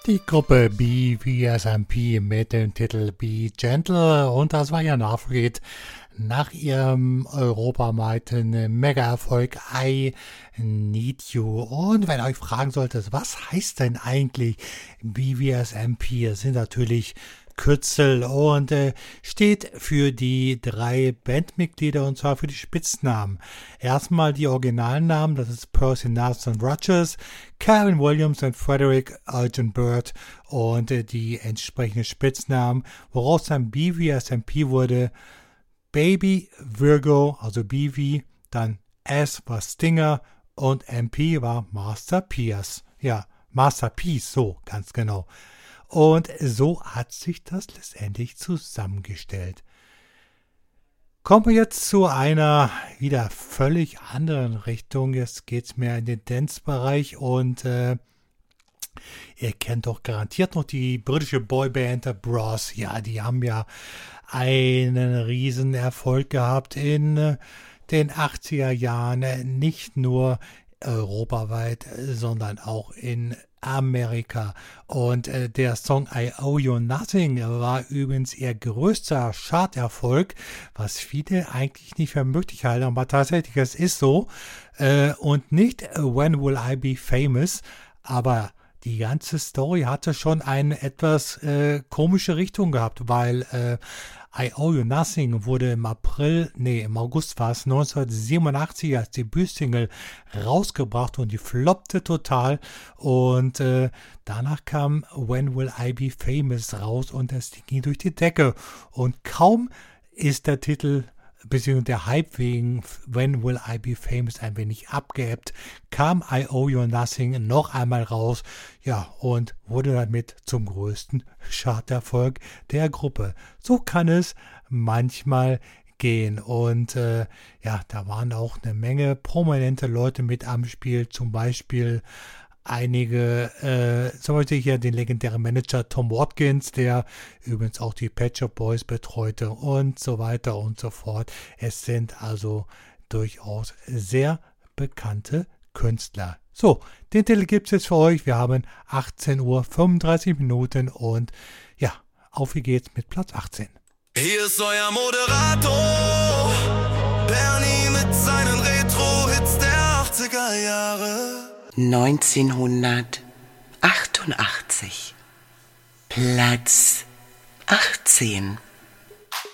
Die Gruppe BVSMP mit dem Titel Be Gentle, und das war ja Nachried nach ihrem europaweiten Mega-Erfolg I Need You. Und wenn ihr euch fragen solltet, was heißt denn eigentlich BVSMP? Das sind natürlich Kürzel und steht für die 3 Bandmitglieder, und zwar für die Spitznamen. Erstmal die Originalnamen, das ist Percy Nelson Rogers, Karen Williams und Frederick Elgin Bird, und die entsprechenden Spitznamen, woraus dann BVSMP wurde: Baby, Virgo, also BV, dann S war Stinger und MP war Master Pierce. Ja, Masterpiece, so ganz genau. Und so hat sich das letztendlich zusammengestellt. Kommen wir jetzt zu einer wieder völlig anderen Richtung. Jetzt geht es mehr in den Dance-Bereich, und ihr kennt doch garantiert noch die britische Boyband The Bros. Ja, die haben ja einen riesen Erfolg gehabt in den 80er Jahren, nicht nur europaweit, sondern auch in Amerika. Und der Song I Owe You Nothing war übrigens ihr größter Charterfolg, was viele eigentlich nicht für möglich halten, aber tatsächlich, es ist so. Und nicht When Will I Be Famous, aber die ganze Story hatte schon eine etwas komische Richtung gehabt, weil I Owe You Nothing wurde im August war es, 1987 als Debütsingle rausgebracht, und die floppte total, und danach kam When Will I Be Famous raus, und das ging durch die Decke, und kaum ist der Titel bzw. der Hype wegen When Will I Be Famous ein wenig abgeebbt, kam I Owe You Nothing noch einmal raus, ja, und wurde damit zum größten Charterfolg der Gruppe. So kann es manchmal gehen, und ja, da waren auch eine Menge prominente Leute mit am Spiel, zum Beispiel zum Beispiel hier den legendären Manager Tom Watkins, der übrigens auch die Pet Shop Boys betreute, und so weiter und so fort. Es sind also durchaus sehr bekannte Künstler. So, den Titel gibt es jetzt für euch. Wir haben 18:35 Uhr, und ja, auf wie geht's mit Platz 18. Hier ist euer Moderator, Bernie mit seinen Retro-Hits der 80er Jahre. 1988. Platz 18.